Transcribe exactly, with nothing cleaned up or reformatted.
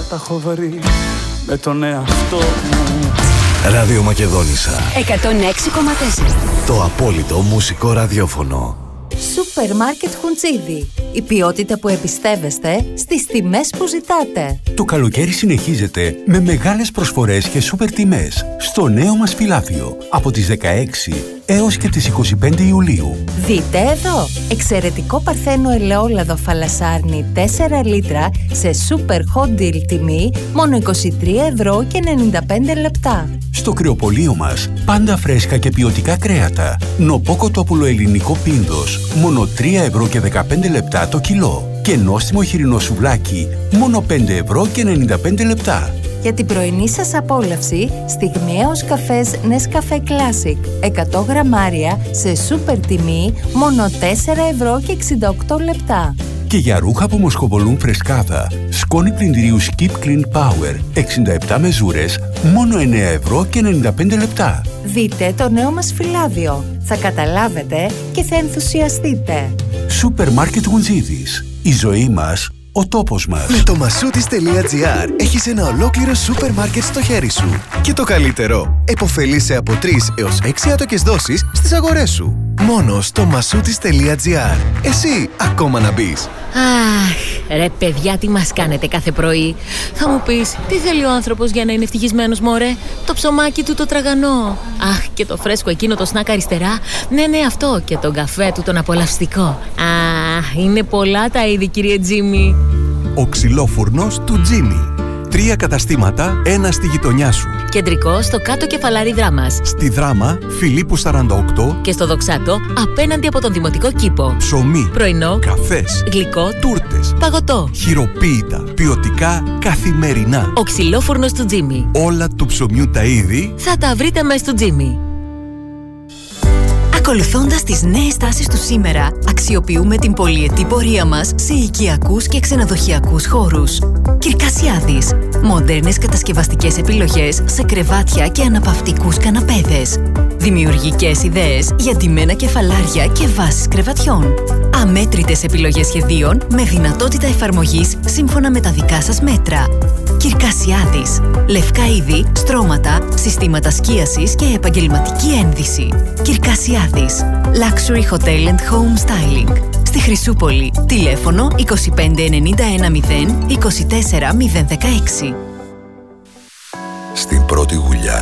τα έχω βρει με τον εαυτό μου. Ράδιο Μακεδόνισσα εκατόν έξι κόμμα τέσσερα. Το απόλυτο μουσικό ραδιόφωνο. Σούπερ Μάρκετ Χουντζίδι. Η ποιότητα που εμπιστεύεστε στις τιμές που ζητάτε. Το καλοκαίρι συνεχίζεται με μεγάλες προσφορές και σούπερ τιμές στο νέο μας φυλάδιο από τις δεκαέξι έως και τις είκοσι πέντε Ιουλίου. Δείτε εδώ! Εξαιρετικό παρθένο ελαιόλαδο φαλασάρνη τέσσερα λίτρα σε σούπερ hot deal τιμή μόνο είκοσι τρία ευρώ και ενενήντα πέντε λεπτά. Στο κρεοπωλείο μας πάντα φρέσκα και ποιοτικά κρέατα. Νοπό κοτόπουλο ελληνικό πίνδος μόνο τρία ευρώ και δεκαπέντε λεπτά το κιλό. Και νόστιμο χοιρινό σουβλάκι μόνο πέντε ευρώ και ενενήντα πέντε λεπτά. Για την πρωινή σας απόλαυση, στιγμιαίος καφές Nescafé Classic εκατό γραμμάρια σε σούπερ τιμή μόνο τέσσερα ευρώ και εξήντα οκτώ λεπτά. Και για ρούχα που μοσχοβολούν φρεσκάδα, σκόνη πλυντηρίου Skip Clean Power εξήντα επτά μεζούρες μόνο εννέα ευρώ και ενενήντα πέντε λεπτά. Δείτε το νέο μας φυλάδιο. Θα καταλάβετε και θα ενθουσιαστείτε. Σούπερ Μάρκετ Γουντζίδης. Η ζωή μας, ο τόπος μας. Με το μασούτις τελεία τζι άρ έχεις ένα ολόκληρο σούπερ μάρκετ στο χέρι σου. Και το καλύτερο, επωφελείσαι από τρεις έως έξι άτοκες δόσεις στις αγορές σου. Μόνο στο μασούτις τελεία τζι άρ. Εσύ ακόμα να μπεις. Αχ, ρε παιδιά, τι μας κάνετε κάθε πρωί. Θα μου πεις, τι θέλει ο άνθρωπος για να είναι ευτυχισμένος, μωρέ? Το ψωμάκι του το τραγανό. Αχ, και το φρέσκο εκείνο το σνακ αριστερά. Ναι, ναι, αυτό. Και τον καφέ του τον απολαυστικό. Αχ, είναι πολλά τα είδη, κύριε Τζίμι. Ο ξυλόφουρνος του Τζίμι. Τρία καταστήματα, ένα στη γειτονιά σου. Κεντρικό στο κάτω κεφαλάρι Δράμας. Στη Δράμα, Φιλίππου σαράντα οκτώ. Και στο Δοξάτο, απέναντι από τον Δημοτικό Κήπο. Ψωμί, πρωινό, καφές, γλυκό, τούρτες, παγωτό. χειροποίητα, ποιοτικά, καθημερινά. Ο ξυλόφουρνος του Τζίμι. Όλα του ψωμιού τα είδη θα τα βρείτε μέσα στο Τζίμι. Ακολουθώντας τις νέες τάσεις του σήμερα, αξιοποιούμε την πολυετή πορεία μας σε οικιακούς και ξενοδοχειακούς χώρους. Κυρκασιάδης. Μοντέρνες κατασκευαστικές επιλογές σε κρεβάτια και αναπαυτικούς καναπέδες. Δημιουργικές ιδέες για ντυμένα κεφαλάρια και βάσεις κρεβατιών. Αμέτρητες επιλογές σχεδίων με δυνατότητα εφαρμογής σύμφωνα με τα δικά σας μέτρα. Κυρκασιάδης. Λευκά είδη, στρώματα, συστήματα σκίασης και επαγγελματική ένδυση. Κυρκασιάδης. Luxury Hotel and Home Styling. Στη Χρυσούπολη. Τηλέφωνο είκοσι πέντε ενενήντα ένα μηδέν είκοσι τέσσερα μηδέν δεκαέξι. Στην πρώτη γουλιά